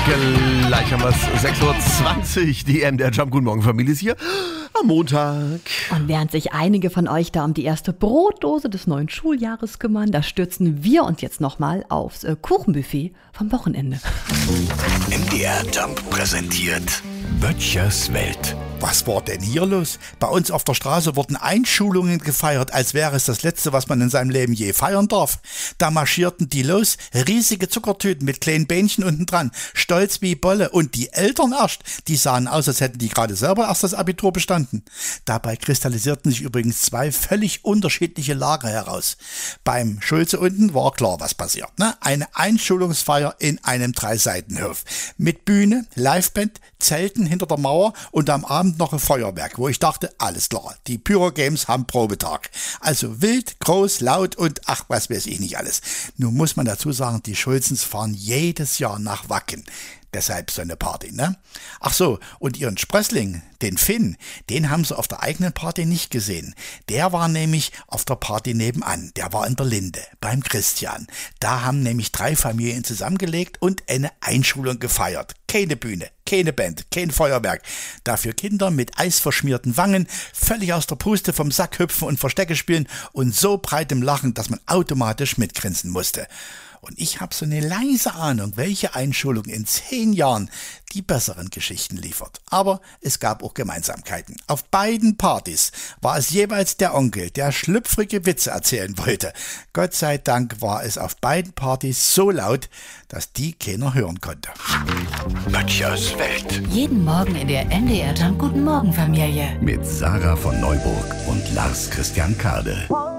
Gleich haben wir es, 6.20 Uhr, die MDR Jump. Guten Morgen, Familie ist hier am Montag. Und während sich einige von euch da um die erste Brotdose des neuen Schuljahres kümmern, da stürzen wir uns jetzt nochmal aufs Kuchenbuffet vom Wochenende. MDR Jump präsentiert Böttchers Welt. Was war denn hier los? Bei uns auf der Straße wurden Einschulungen gefeiert, als wäre es das Letzte, was man in seinem Leben je feiern darf. Da marschierten die los, riesige Zuckertüten mit kleinen Bähnchen unten dran, stolz wie Bolle. Und die Eltern erst, die sahen aus, als hätten die gerade selber erst das Abitur bestanden. Dabei kristallisierten sich übrigens zwei völlig unterschiedliche Lager heraus. Beim Schulze unten war klar, was passiert, ne? Eine Einschulungsfeier in einem Dreiseitenhof. Mit Bühne, Liveband, Zelten hinter der Mauer und am Abend noch ein Feuerwerk, wo ich dachte, alles klar, die Pyro-Games haben Probetag. Also wild, groß, laut und ach, was weiß ich nicht alles. Nun muss man dazu sagen, die Schulzens fahren jedes Jahr nach Wacken. Deshalb so eine Party, ne? Ach so, und ihren Sprössling, den Finn, den haben sie auf der eigenen Party nicht gesehen. Der war nämlich auf der Party nebenan. Der war in der Linde, beim Christian. Da haben nämlich 3 Familien zusammengelegt und eine Einschulung gefeiert. Keine Bühne, keine Band, kein Feuerwerk. Dafür Kinder mit eisverschmierten Wangen, völlig aus der Puste vom Sack hüpfen und Verstecke spielen und so breitem Lachen, dass man automatisch mitgrinsen musste. Und ich habe so eine leise Ahnung, welche Einschulung in 10 Jahren die besseren Geschichten liefert. Aber es gab auch Gemeinsamkeiten. Auf beiden Partys war es jeweils der Onkel, der schlüpfrige Witze erzählen wollte. Gott sei Dank war es auf beiden Partys so laut, dass die keiner hören konnte. Böttchers Welt. Jeden Morgen in der MDR Jump Guten Morgen Familie. Mit Sarah von Neuburg und Lars Christian Kade.